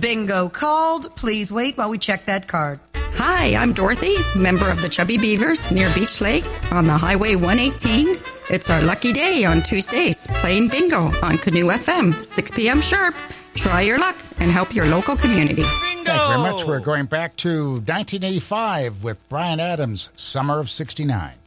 bingo called. Please wait while we check that card. Hi, I'm Dorothy, member of the Chubby Beavers near Beach Lake on the Highway 118. It's our lucky day on Tuesdays, playing bingo on Canoe FM, 6 p.m. sharp. Try your luck and help your local community. Bingo! Thank you very much. We're going back to 1985 with Bryan Adams, Summer of '69.